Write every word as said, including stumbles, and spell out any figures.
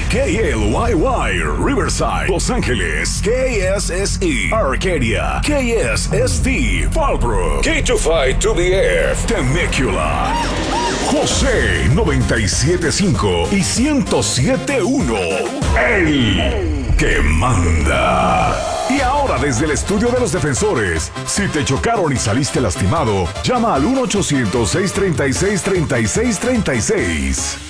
K L Y Y, Riverside, Los Ángeles, K S S E, Arcadia, K S S T, Fallbrook, K veinticinco to the F, Temecula, José noventa y siete punto cinco y ciento siete punto uno, el que manda. Y ahora desde el estudio de los defensores, si te chocaron y saliste lastimado, llama al uno ochocientos, seiscientos treinta y seis, treinta y seis treinta y seis.